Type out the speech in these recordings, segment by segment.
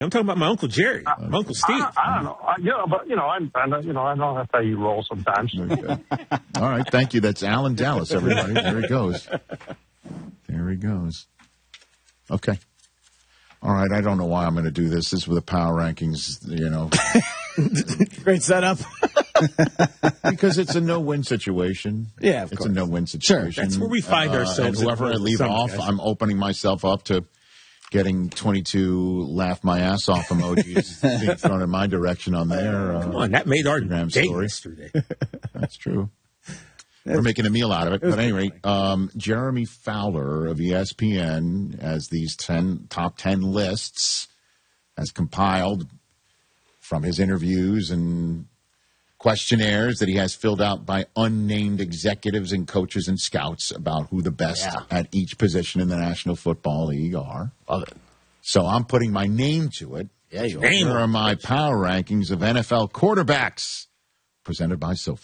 I'm talking about my Uncle Jerry, my Uncle Steve. I don't know. I know that's how you roll sometimes. Okay. All right, thank you. That's Alan Dallas, everybody. There he goes. There he goes. Okay. All right, I don't know why I'm going to do this. This is with the power rankings, Great setup. Because it's a no-win situation. Yeah, of course. course. It's a no-win situation. Sure, that's where we find ourselves. And whoever I leave off, I'm opening myself up to getting 22 laugh my ass off emojis being thrown in my direction on there. Come on, that made our Instagram day story. yesterday. That's true. We're making a meal out of it. But at any rate, Jeremy Fowler of ESPN has these top 10 lists as compiled from his interviews and questionnaires that he has filled out by unnamed executives and coaches and scouts about who the best at each position in the National Football League are. Love it. So I'm putting my name to it. Yeah, you Here are my power rankings of NFL quarterbacks presented by SoFi.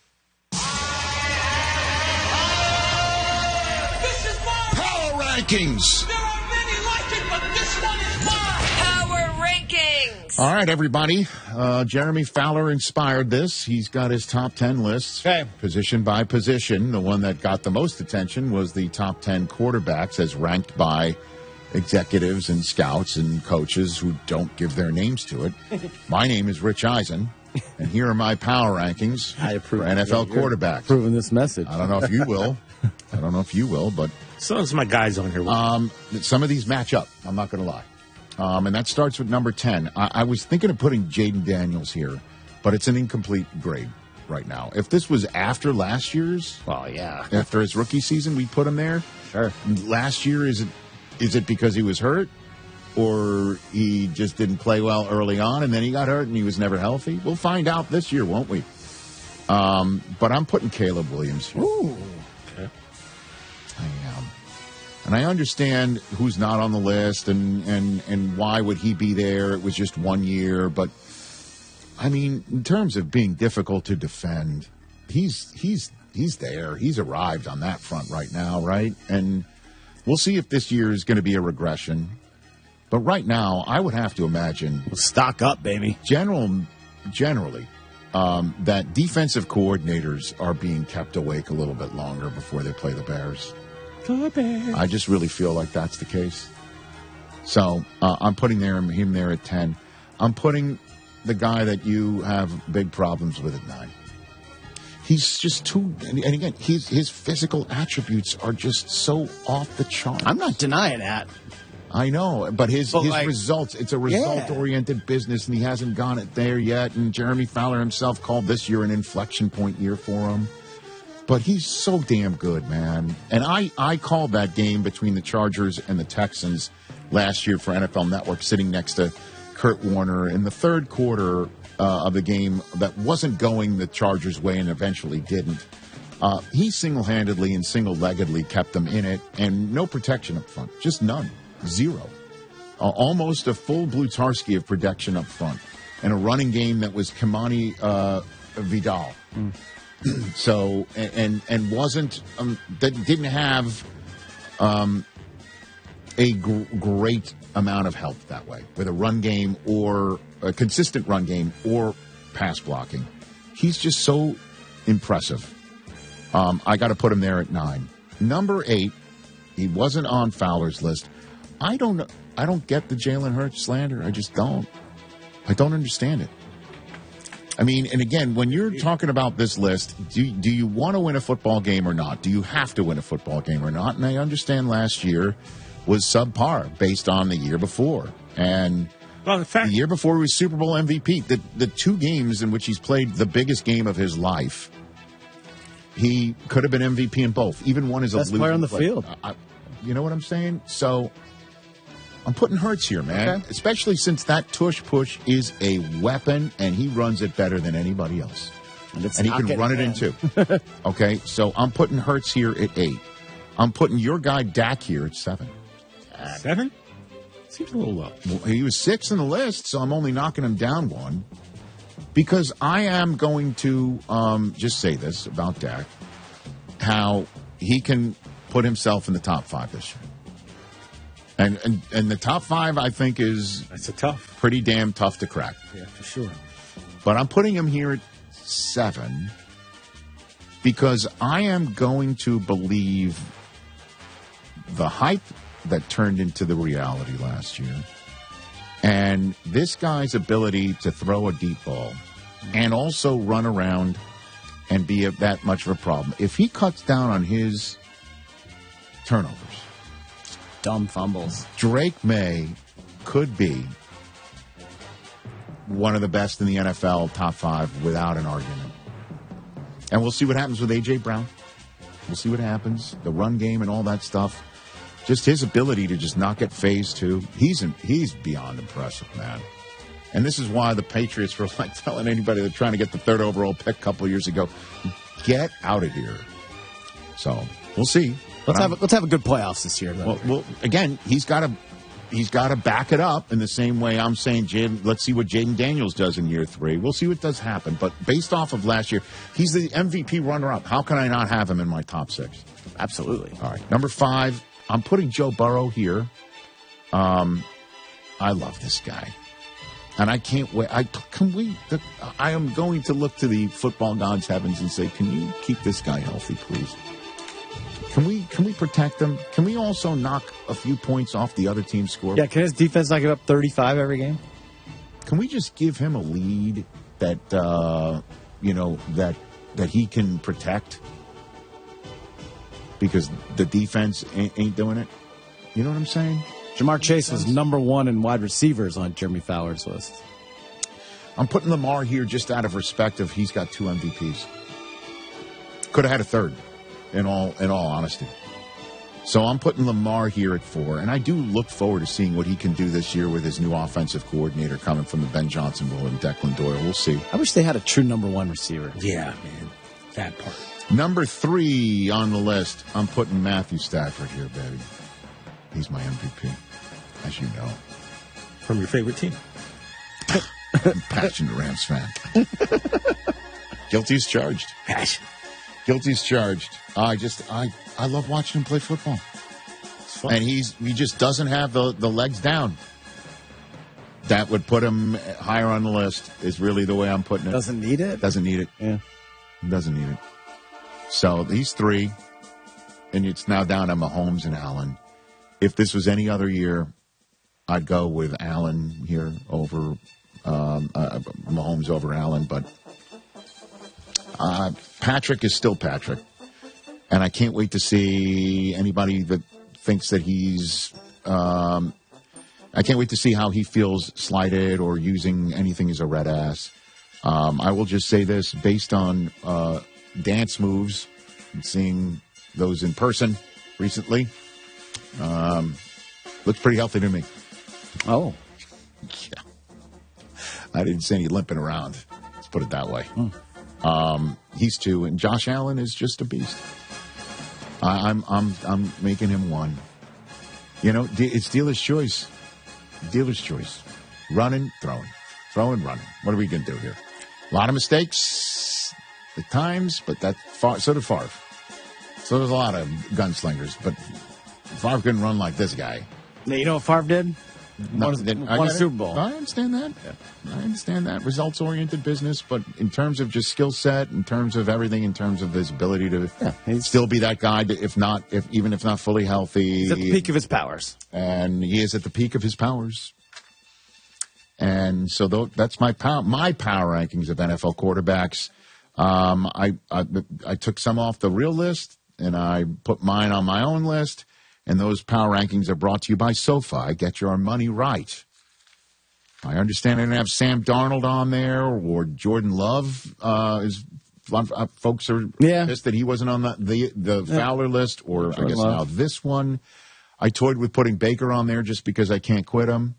Power rankings. There are many like it, but this one is mine. Power Rankings. All right, everybody. Jeremy Fowler inspired this. He's got his top 10 lists, position by position. The one that got the most attention was the top 10 quarterbacks as ranked by executives and scouts and coaches who don't give their names to it. My name is Rich Eisen, and here are my power rankings for NFL quarterbacks. Proving this message. I don't know if you will. But some of my guys on here. Some of these match up. I'm not going to lie. And that starts with number 10. I was thinking of putting Jaden Daniels here, but it's an incomplete grade right now. If this was after last year's, after his rookie season, we put him there. Sure. Last year, is it because he was hurt, or he just didn't play well early on and then he got hurt and he was never healthy? We'll find out this year, won't we? But I'm putting Caleb Williams here. Ooh. Okay. I am. And I understand who's not on the list and why would he be there. It was just 1 year. But, I mean, in terms of being difficult to defend, he's there. He's arrived on that front right now, right? And we'll see if this year is going to be a regression. But right now, I would have to imagine. Stock up, baby. Generally, that defensive coordinators are being kept awake a little bit longer before they play the Bears. I just really feel like that's the case. So I'm putting him there at 10. I'm putting the guy that you have big problems with at 9. He's just too, and again, his physical attributes are just so off the chart. I'm not denying that. I know, but his results, it's a result-oriented business, and he hasn't gone it there yet. And Jeremy Fowler himself called this year an inflection point year for him. But he's so damn good, man. And I called that game between the Chargers and the Texans last year for NFL Network, sitting next to Kurt Warner in the third quarter of the game that wasn't going the Chargers' way and eventually didn't. He single-handedly and single-leggedly kept them in it, and no protection up front, just none, zero. Almost a full Blutarski of protection up front, and a running game that was Kamani Vidal. So, and wasn't, that didn't have a great amount of help that way with a run game or a consistent run game or pass blocking. He's just so impressive. I got to put him there at 9. Number 8, he wasn't on Fowler's list. I don't get the Jalen Hurts slander. I just don't. I don't understand it. I mean, and again, when you're talking about this list, do you want to win a football game or not? Do you have to win a football game or not? And I understand last year was subpar based on the year before. And the year before he was Super Bowl MVP. The 2 games in which he's played the biggest game of his life, he could have been MVP in both. Even one is a best player on the field. You know what I'm saying? So I'm putting Hurts here, man. Okay. Especially since that tush push is a weapon, and he runs it better than anybody else. And he can run it in, too. Okay, so I'm putting Hurts here at 8. I'm putting your guy Dak here at 7. 7? Seems a little low. Well, he was 6 in the list, so I'm only knocking him down 1. Because I am going to just say this about Dak, how he can put himself in the top 5 this year. And the top 5, I think, is That's a tough. pretty damn tough to crack. Yeah, for sure. But I'm putting him here at 7 because I am going to believe the hype that turned into the reality last year. And this guy's ability to throw a deep ball and also run around and be that much of a problem. If he cuts down on his turnovers, Dumb fumbles. Drake May could be one of the best in the NFL, top 5, without an argument. And we'll see what happens with A.J. Brown. We'll see what happens, the run game and all that stuff. Just his ability to just not get phased, too. He's beyond impressive, man. And this is why the Patriots were like telling anybody they're trying to get the 3rd overall pick a couple of years ago, get out of here. So we'll see. Let's have a good playoffs this year, though. Well, again, he's got to back it up in the same way I'm saying, let's see what Jaden Daniels does in year 3. We'll see what does happen. But based off of last year, he's the MVP runner-up. How can I not have him in my top 6? Absolutely. All right. Number 5, I'm putting Joe Burrow here. I love this guy. And I can't wait. I am going to look to the football gods heavens and say, can you keep this guy healthy, please? Can we protect him? Can we also knock a few points off the other team's score? Yeah, can his defense not give up 35 every game? Can we just give him a lead that that he can protect? Because the defense ain't doing it. You know what I'm saying? Jamar Chase was number 1 in wide receivers on Jeremy Fowler's list. I'm putting Lamar here just out of respect of he's got 2 MVPs. Could have had a 3rd, in all honesty. So I'm putting Lamar here at 4, and I do look forward to seeing what he can do this year with his new offensive coordinator coming from the Ben Johnson role and Declan Doyle. We'll see. I wish they had a true number 1 receiver. Yeah, man. That part. Number 3 on the list, I'm putting Matthew Stafford here, baby. He's my MVP, as you know. From your favorite team. I'm a passionate Rams fan. Guilty as charged. Passion. Guilty as charged. I love watching him play football. It's fun. And he just doesn't have the legs down. That would put him higher on the list, is really the way I'm putting it. Doesn't need it? Doesn't need it. Yeah. Doesn't need it. So these 3, and it's now down to Mahomes and Allen. If this was any other year, I'd go with Allen here over Mahomes over Allen. But Patrick is still Patrick. And I can't wait to see anybody that thinks that he's I can't wait to see how he feels slighted or using anything as a red ass. I will just say this, based on dance moves and seeing those in person recently, looks pretty healthy to me. Oh. Yeah. I didn't see any limping around. Let's put it that way. He's 2, and Josh Allen is just a beast. I'm making him 1. You know, it's dealer's choice. Dealer's choice. Running, throwing. Throwing, running. What are we going to do here? A lot of mistakes at times, but so did Favre. So there's a lot of gunslingers, but Favre couldn't run like this guy. Now, you know what Favre did? Won a Super Bowl. I understand that. Yeah. I understand that. Results-oriented business, but in terms of just skill set, in terms of everything, in terms of his ability to still be that guy, even if not fully healthy. He's at the peak of his powers. And he is at the peak of his powers. And so that's my power rankings of NFL quarterbacks. I took some off the real list, and I put mine on my own list. And those power rankings are brought to you by SoFi. Get your money right. I understand I didn't have Sam Darnold on there or Jordan Love. Folks are pissed that he wasn't on the Fowler list, or Jordan I guess Love. Now this one. I toyed with putting Baker on there just because I can't quit him.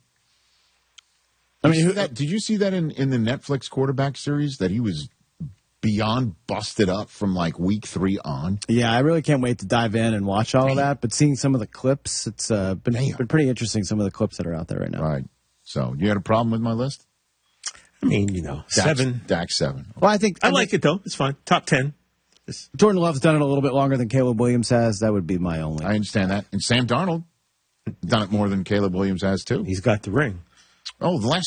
Did you see that in the Netflix quarterback series that he was beyond busted up from like week 3 on? Yeah, I really can't wait to dive in and watch all of that. But seeing some of the clips, it's been pretty interesting, some of the clips that are out there right now. Right. So, you had a problem with my list? I mean, 7. Dak 7. Well, I like it, though. It's fine. Top 10. Jordan Love's done it a little bit longer than Caleb Williams has. That would be my only. I understand that. And Sam Darnold. Done it more than Caleb Williams has, too. He's got the ring. Oh, the last